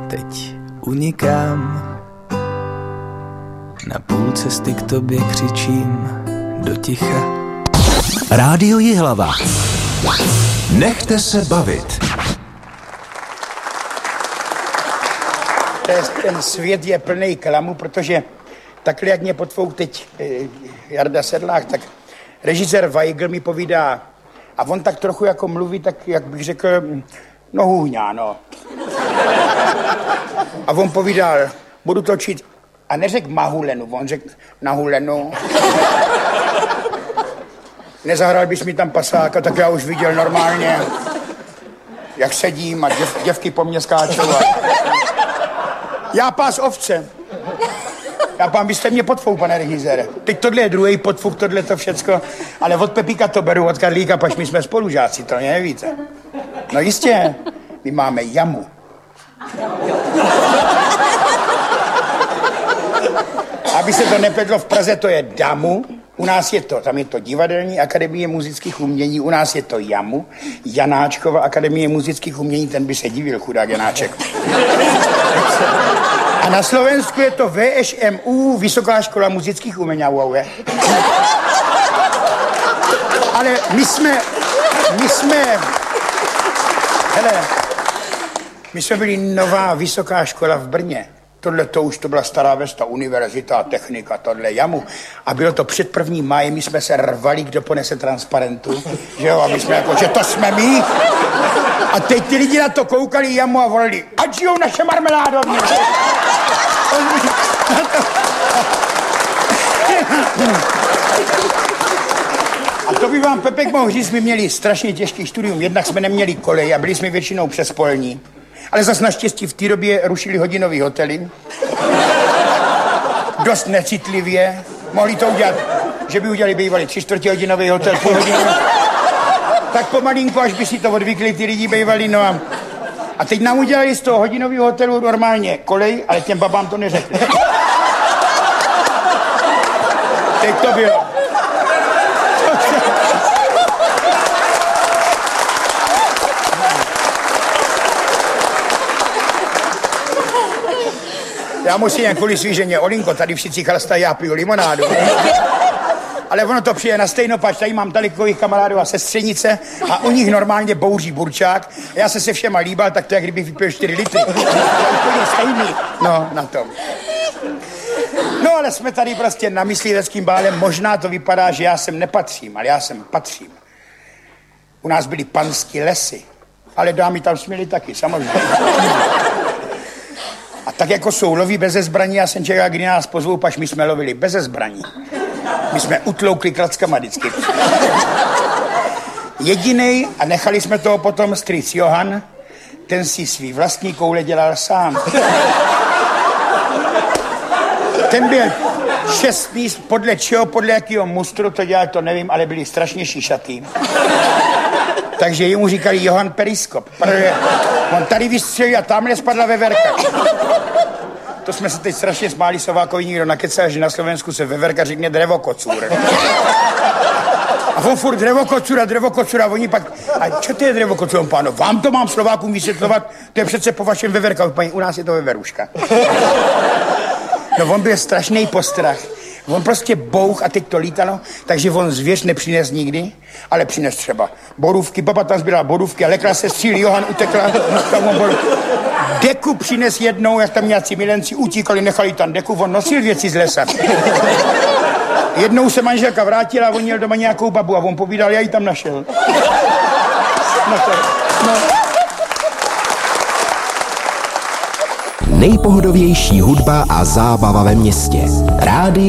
teď unikám. Na půl cesty k tobě křičím do ticha. Rádio Jihlava. Nechte se bavit. Ten svět je plný klamu, protože takhle, jak mě potvouk teď Jarda Sedlák, tak režisér Weigl mi povídá, a on tak trochu jako mluví, tak jak bych řekl, no hůňá, no. A on povídal, budu točit, a neřekl Mahulenu, on řekl Nahulenu. Nezahrál bys mi tam pasáka, tak já už viděl normálně, jak sedím a děvky po mně skáčou. Já pás ovce. Já pán, byste mě podfouk, pane režisére. Teď tohle je druhý podfouk, tohle to všecko, ale od Pepíka to beru, od Karlíka, pač my jsme spolužáci, to nevíte. No jistě, my máme jamu. Aby se to nepletlo, v Praze to je damu, u nás je to, tam je to Divadelní akademie muzických umění, u nás je to jamu, Janáčkova akademie muzických umění, ten by se divil, chudák Janáček. A na Slovensku je to VŠMU, Vysoká škola muzických umění. Ale my jsme byli nová vysoká škola v Brně. Tohle to už to byla Stará Vesta, univerzita, technika, tohle jamu. A bylo to před 1. májem, my jsme se rvali, kdo ponese transparentu, že jo, a my jsme jako, že to jsme my. A teď ty lidi na to koukali jamu a volali, ať žijou naše marmeládovny. A to by vám Pepek mohl říct, my měli strašně těžký studium, jednak jsme neměli kolej a byli jsme většinou přespolní. Ale zas naštěstí v té době rušili hodinový hotely. Dost necitlivě. Mohli to udělat, že by udělali bývalý 3/4 hodinový hotel, půl hodiny. Tak pomalinku, až by si to odvykli ty lidi bývali, no a teď nám udělali z toho hodinového hotelu normálně kolej, ale těm babám to neřekli. Teď to bylo. Já musím jen kvůli svý ženě, Olinko, tady všichni chlastají, já piju limonádu. Ale ono to přijde na stejnopač, tady mám talikových kamarádů a sestřenice a u nich normálně bouří burčák. Já se všema líbal, tak to jak kdybych vypil 4 litry. Úplně stejný. No, na tom. No, ale jsme tady prostě na mysliveckým bálem. Možná to vypadá, že já sem nepatřím, ale já sem patřím. U nás byly panský lesy, ale dámy tam směly taky, samozřejmě. A tak jako jsou loví beze zbraní, já jsem čekal, kdy nás pozvou, paž my jsme lovili beze zbraní. My jsme utloukli klackama vždycky. Jedinej, a nechali jsme toho potom strýc Johan, ten si svý vlastní koule dělal sám. Ten byl šestný, podle čeho, podle jakého mustru to dělal, to nevím, ale byli strašně šišatý. Takže jemu říkali Johan Periskop, protože on tady vystřelil a tamhle spadla veverka. To jsme se teď strašně smáli, Sovákovi nikdo nakecal, že na Slovensku se veverka řekne drevokocůr. A on furt drevokocůr a oni pak, a čo to je drevokocůr, páno? Vám to mám Slovákům vysvětlovat, to je přece po vašem veverka, u nás je to veveruška. No on byl strašný postrach. On prostě bouch a teď to lítalo, takže on zvěř nepřines nikdy, ale přines třeba borůvky, baba tam zbírala borůvky a lekla se střílí, Johan utekla, tam on byl. Deku přines jednou, jak tam nějací milenci utíkali, nechali tam deku, on nosil věci z lesa. Jednou se manželka vrátila a on měl doma nějakou babu a on povídal, já ji tam našel. No. Nejpohodovější hudba a zábava ve městě. Rádio